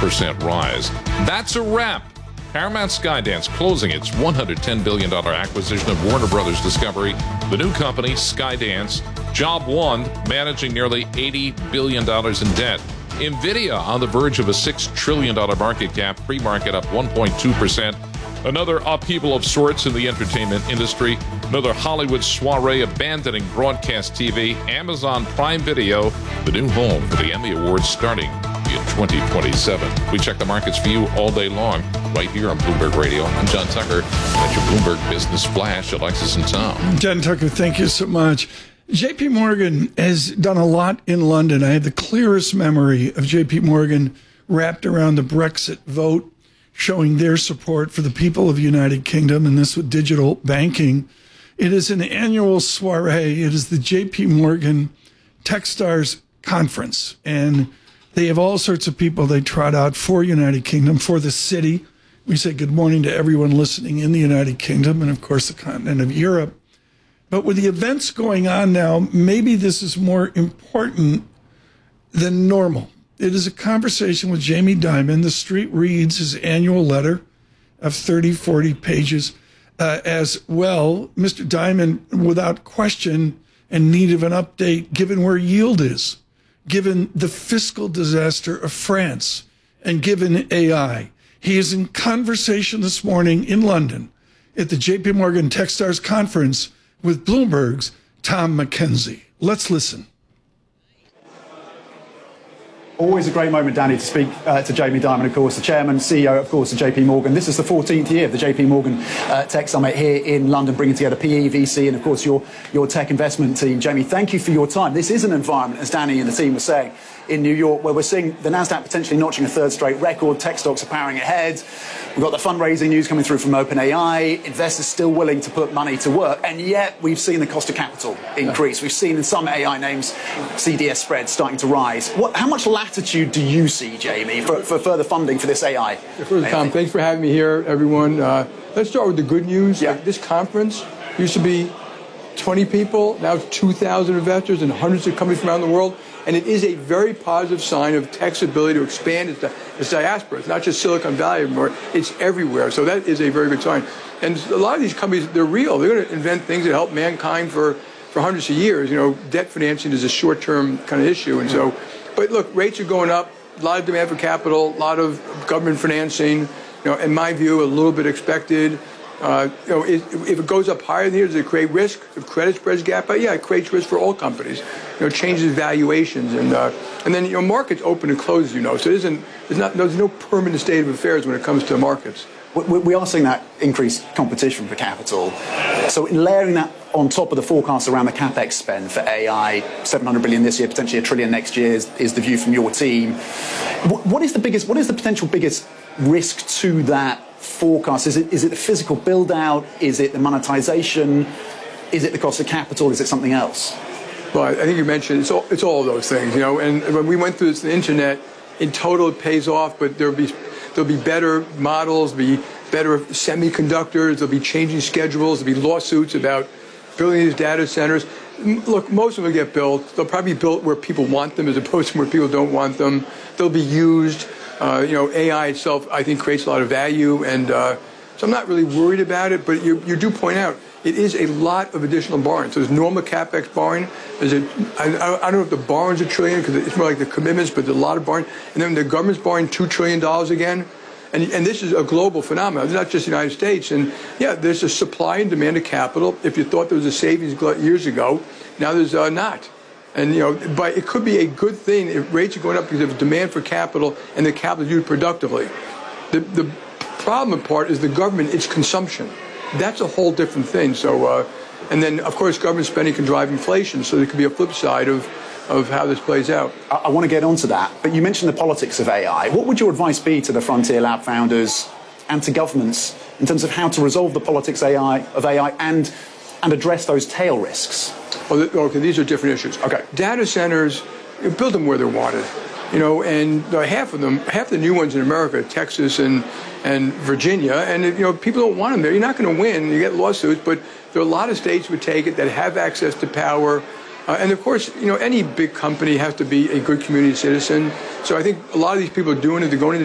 8% rise. That's a wrap. Paramount Skydance closing its $110 billion acquisition of Warner Brothers Discovery. The new company, Skydance, job one, managing nearly $80 billion in debt. NVIDIA on the verge of a $6 trillion market cap, pre-market up 1.2%. Another upheaval of sorts in the entertainment industry. Another Hollywood soiree abandoning broadcast TV. Amazon Prime Video, the new home for the Emmy Awards starting in 2027. We check the markets for you all day long, right here on Bloomberg Radio. I'm John Tucker. That's your Bloomberg Business Flash, Alexis and Tom. John Tucker, thank you so much. JP Morgan has done a lot in London. I have the clearest memory of JP Morgan wrapped around the Brexit vote, showing their support for the people of the United Kingdom, and this with digital banking. It is an annual soiree. It is the JP Morgan Techstars Conference, and they have all sorts of people they trot out for United Kingdom, for the city. We say good morning to everyone listening in the United Kingdom and, of course, the continent of Europe. But with the events going on now, maybe this is more important than normal. It is a conversation with Jamie Dimon. The Street reads his annual letter of 30, 40 pages as well. Mr. Dimon, without question, in need of an update, given where yield is, given the fiscal disaster of France, and given AI. He is in conversation this morning in London at the JP Morgan Techstars Conference with Bloomberg's Tom McKenzie. Let's listen. Always a great moment, Danny, to speak to Jamie Dimon, of course, the chairman, CEO, of course, of JP Morgan. This is the 14th year of the JP Morgan Tech Summit here in London, bringing together PE, VC, and, of course, your tech investment team. Jamie, thank you for your time. This is an environment, as Danny and the team were saying, in New York, where we're seeing the NASDAQ potentially notching a third straight record. Tech stocks are powering ahead. We've got the fundraising news coming through from OpenAI. Investors still willing to put money to work. And yet we've seen the cost of capital increase. We've seen in some AI names CDS spreads starting to rise. How much latitude do you see, Jamie, for further funding for this AI? First, Tom, thanks for having me here, everyone. Let's start with the good news. Yeah. Like, this conference used to be 20 people. Now it's 2,000 investors and hundreds of companies from around the world. And it is a very positive sign of tech's ability to expand its diaspora. It's not just Silicon Valley anymore. It's everywhere. So that is a very good sign. And a lot of these companies, they're real. They're going to invent things that help mankind for hundreds of years. You know, debt financing is a short-term kind of issue. And so, but look, rates are going up. A lot of demand for capital, a lot of government financing. You know, in my view, a little bit expected. If it goes up higher than here, does it create risk? If credit spreads gap out, yeah, it creates risk for all companies. You know, changes valuations, and then markets open and close, so there's no permanent state of affairs when it comes to markets. We are seeing that increased competition for capital. So in layering that on top of the forecast around the CapEx spend for AI, $700 billion this year, potentially $1 trillion next year is the view from your team. What is the potential biggest risk to that forecast? Is it the physical build out? Is it the monetization? Is it the cost of capital? Is it something else? Well, I think you mentioned it's all of those things, and when we went through this, the internet, in total it pays off, but there'll be better models, there'll be better semiconductors, there'll be changing schedules, there'll be lawsuits about building these data centers. Look, most of them get built. They'll probably be built where people want them as opposed to where people don't want them. They'll be used. AI itself, I think, creates a lot of value, and so I'm not really worried about it, but you do point out it is a lot of additional borrowing. So there's normal CapEx borrowing. I don't know if the borrowing's $1 trillion, because it's more like the commitments, but there's a lot of borrowing. And then the government's borrowing $2 trillion again. And this is a global phenomenon. It's not just the United States. And yeah, there's a supply and demand of capital. If you thought there was a savings years ago, now there's not. And, but it could be a good thing if rates are going up because of demand for capital and the capital is used productively. The problem part is the government, it's consumption. That's a whole different thing. So, and then, of course, government spending can drive inflation. So there could be a flip side of how this plays out. I want to get onto that. But you mentioned the politics of AI. What would your advice be to the Frontier Lab founders and to governments in terms of how to resolve the politics of AI and address those tail risks? Well, okay, these are different issues. Okay. Data centers, build them where they're wanted. And half the new ones in America, Texas and Virginia, and people don't want them there. You're not going to win. You get lawsuits, but there are a lot of states would take it that have access to power. And of course, any big company has to be a good community citizen. So I think a lot of these people are doing it. They're going into